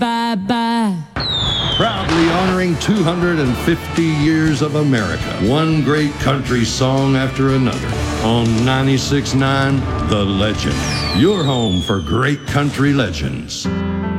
bye-bye. Proudly honoring 250 years of America. One great country song after another. On 96.9, The Legend. Your home for great country legends.